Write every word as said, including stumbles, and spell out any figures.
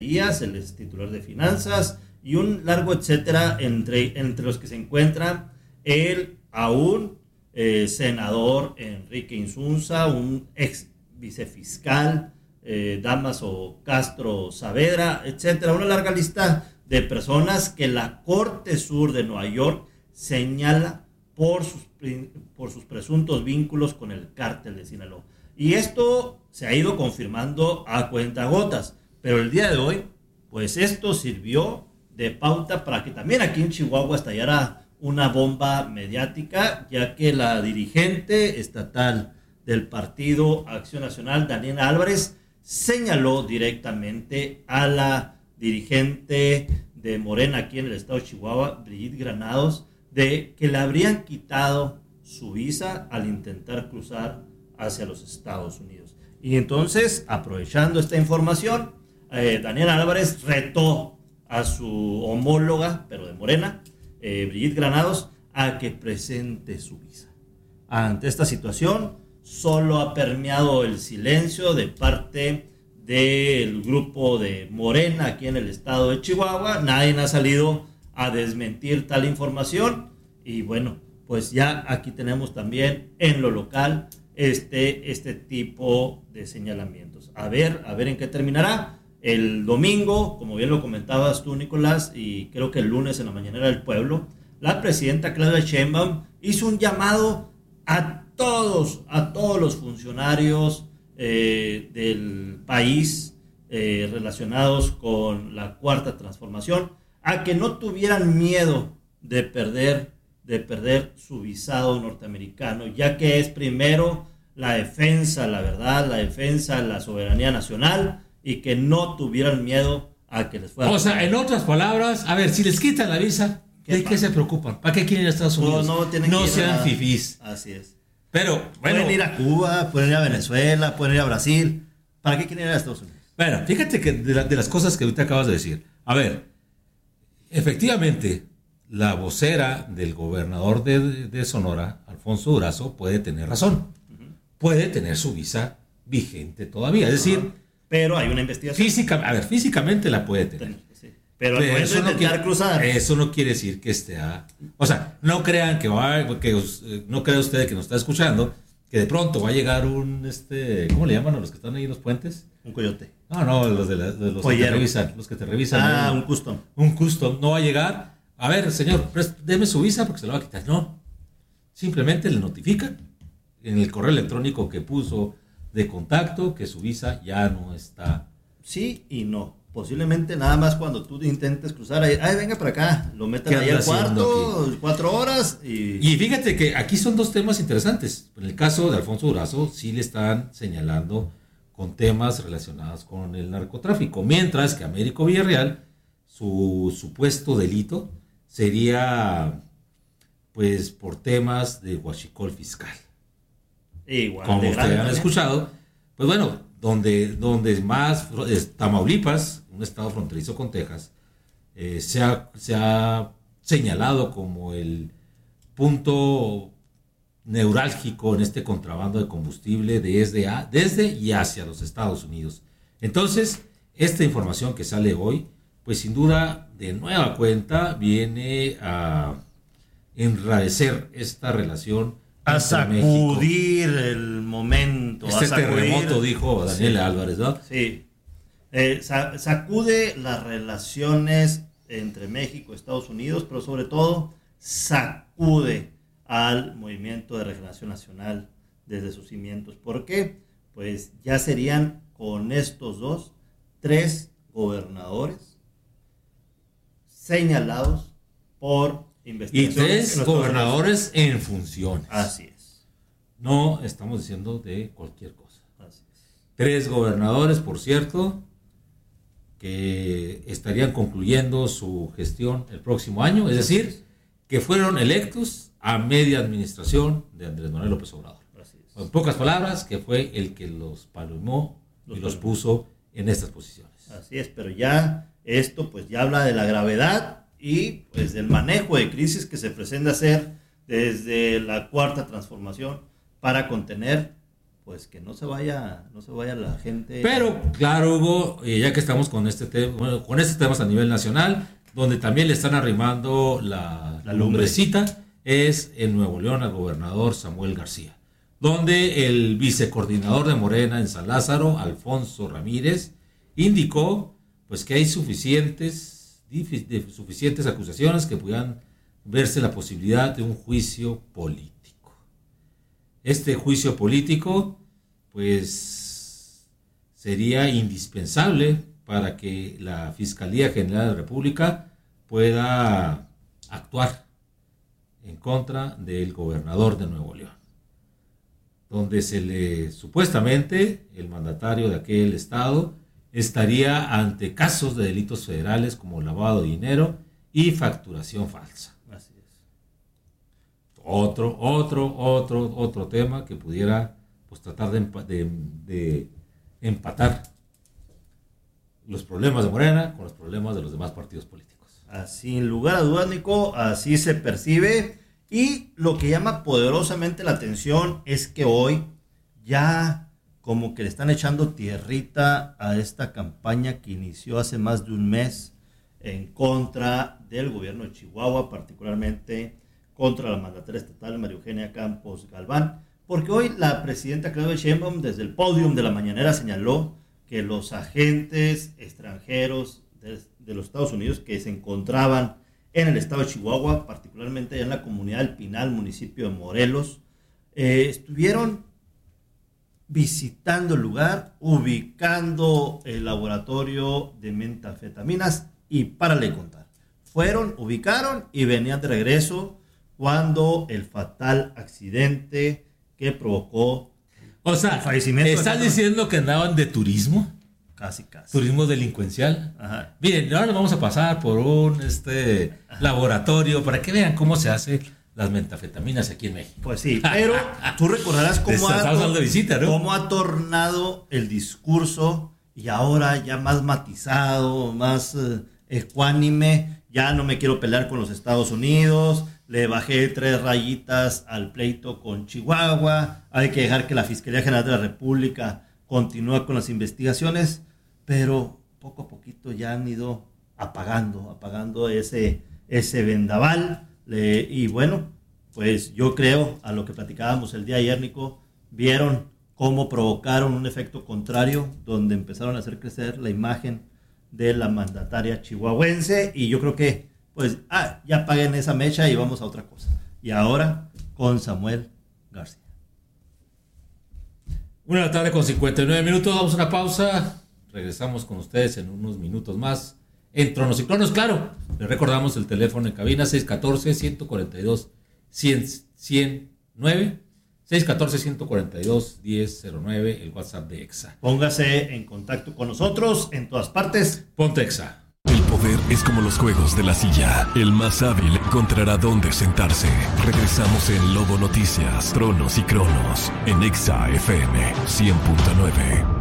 el ex titular de finanzas y un largo etcétera, entre, entre los que se encuentran el aún eh, senador Enrique Insunza, un ex vicefiscal, eh, Damaso Castro Saavedra, etcétera. Una larga lista de personas que la Corte Sur de Nueva York señala por sus, por sus presuntos vínculos con el cártel de Sinaloa. Y esto se ha ido confirmando a cuentagotas, pero el día de hoy, pues esto sirvió de pauta para que también aquí en Chihuahua estallara una bomba mediática, ya que la dirigente estatal del Partido Acción Nacional, Daniela Álvarez, señaló directamente a la dirigente de Morena aquí en el estado de Chihuahua, Brigitte Granados, de que le habrían quitado su visa al intentar cruzar hacia los Estados Unidos. Y entonces, aprovechando esta información, eh, Daniela Álvarez retó a su homóloga, pero de Morena, eh, Brigitte Granados, a que presente su visa. Ante esta situación, solo ha permeado el silencio de parte del grupo de Morena aquí en el estado de Chihuahua. Nadie ha salido a desmentir tal información. Y bueno, pues ya aquí tenemos también en lo local este, este tipo de señalamientos. A ver, a ver en qué terminará. El domingo, como bien lo comentabas tú, Nicolás, y creo que el lunes en la mañanera del pueblo, la presidenta Claudia Sheinbaum hizo un llamado a todos, a todos los funcionarios eh, del país eh, relacionados con la Cuarta Transformación, a que no tuvieran miedo de perder, de perder su visado norteamericano, ya que es primero la defensa, la verdad, la defensa, la soberanía nacional, y que no tuvieran miedo a que les fuera. O sea, en otras palabras, a ver, si les quitan la visa, ¿de qué, qué se preocupan? ¿Para qué quieren ir a Estados Unidos? No, no, tienen no que ir sean a... fifís. Así es. Pero, bueno. Pueden ir a Cuba, pueden ir a Venezuela, pueden ir a Brasil. ¿Para qué quieren ir a Estados Unidos? Bueno, fíjate que de, la, de las cosas que ahorita acabas de decir. A ver, efectivamente, la vocera del gobernador de, de Sonora, Alfonso Durazo, puede tener razón. Uh-huh. Puede tener su visa vigente todavía. Es decir... Uh-huh. Pero hay una investigación. Física, a ver, físicamente la puede tener. Sí. Pero, Pero eso, no quiere, cruzar. eso no quiere decir que esté a... O sea, no crean que va, que no crea usted que nos está escuchando, que de pronto va a llegar un, este, ¿cómo le llaman a los que están ahí en los puentes? Un coyote. No, no, los de, la, de los que te revisan, los que te revisan. Ah, ¿no? un custom. Un custom, no va a llegar. A ver, señor, deme su visa porque se la va a quitar. No, simplemente le notifican en el correo electrónico que puso de contacto que su visa ya no está. Sí y no. Posiblemente nada más cuando tú intentes cruzar ahí, ay, venga para acá, lo meten ahí al cuarto, aquí? cuatro horas y... Y fíjate que aquí son dos temas interesantes. En el caso de Alfonso Durazo sí le están señalando con temas relacionados con el narcotráfico, mientras que Américo Villarreal, su supuesto delito sería pues por temas de huachicol fiscal. Igual como ustedes han escuchado, pues bueno, donde, donde más es Tamaulipas, un estado fronterizo con Texas, eh, se, ha, se ha señalado como el punto neurálgico en este contrabando de combustible desde, a, desde y hacia los Estados Unidos. Entonces, esta información que sale hoy, pues sin duda, de nueva cuenta, viene a enrarecer esta relación. A sacudir México. El momento. Este a sacudir, terremoto, dijo Daniela sí, Álvarez, ¿no? Sí. Eh, sa- sacude las relaciones entre México y Estados Unidos, pero sobre todo sacude al Movimiento de Regeneración Nacional desde sus cimientos. ¿Por qué? Pues ya serían con estos dos, tres gobernadores señalados por y tres gobernadores en funciones. Así es. No estamos diciendo de cualquier cosa. Así es. Tres gobernadores, por cierto, que estarían concluyendo su gestión el próximo año, es decir, que fueron electos a media administración de Andrés Manuel López Obrador. Así es. En pocas palabras, que fue el que los palomó y los puso en estas posiciones. Así es, pero ya esto pues ya habla de la gravedad y pues del manejo de crisis que se pretende hacer desde la Cuarta Transformación para contener pues que no se vaya, no se vaya la gente. Pero, claro, Hugo, eh, ya que estamos con este tema, bueno, con este temas a nivel nacional, donde también le están arrimando la, la lumbrecita, es en Nuevo León al gobernador Samuel García, donde el vicecoordinador de Morena en San Lázaro, Alfonso Ramírez, indicó pues que hay suficientes, de suficientes acusaciones que puedan verse la posibilidad de un juicio político. Este juicio político pues sería indispensable para que la Fiscalía General de la República pueda actuar en contra del gobernador de Nuevo León, donde se le, supuestamente, el mandatario de aquel estado estaría ante casos de delitos federales como lavado de dinero y facturación falsa. Así es. Otro, otro, otro, otro tema que pudiera pues tratar de, empa- de, de empatar los problemas de Morena con los problemas de los demás partidos políticos. Así, sin lugar a dudas, Nico, así se percibe. Y lo que llama poderosamente la atención es que hoy ya como que le están echando tierrita a esta campaña que inició hace más de un mes en contra del gobierno de Chihuahua, particularmente contra la mandataria estatal María Eugenia Campos Galván, porque hoy la presidenta Claudia Sheinbaum desde el podium de la mañanera señaló que los agentes extranjeros de, de los Estados Unidos que se encontraban en el estado de Chihuahua, particularmente allá en la comunidad del Pinal, municipio de Morelos, eh, estuvieron visitando el lugar, ubicando el laboratorio de metanfetaminas y párale de contar. Fueron, ubicaron y venían de regreso cuando el fatal accidente que provocó o sea, el fallecimiento. ¿estás de diciendo que andaban de turismo? Casi, casi. Turismo delincuencial. Ajá. Miren, ahora nos vamos a pasar por un este laboratorio para que vean cómo se hace las metanfetaminas aquí en México. Pues sí, pero tú recordarás cómo ha, de visita, ¿no? cómo ha tornado el discurso y ahora ya más matizado, más eh, ecuánime. Ya no me quiero pelear con los Estados Unidos, le bajé tres rayitas al pleito con Chihuahua, hay que dejar que la Fiscalía General de la República continúe con las investigaciones, pero poco a poquito ya han ido apagando, apagando ese, ese vendaval. Le, y bueno, pues yo creo, a lo que platicábamos el día de ayer, Nico, vieron cómo provocaron un efecto contrario, donde empezaron a hacer crecer la imagen de la mandataria chihuahuense, y yo creo que, pues, ah, ya paguen esa mecha y vamos a otra cosa. Y ahora, con Samuel García. Una de la tarde con cincuenta y nueve minutos, damos una pausa, regresamos con ustedes en unos minutos más. En Tronos y Clonos, claro. Les recordamos el teléfono en cabina seis uno cuatro, uno cuatro dos, cien, cien nueve, seis uno cuatro, uno cuatro dos, diez cero nueve, el WhatsApp de EXA. Póngase en contacto con nosotros en todas partes. Ponte EXA. El poder es como los juegos de la silla. El más hábil encontrará dónde sentarse. Regresamos en Lobo Noticias, Tronos y Cronos, en EXA F M cien punto nueve.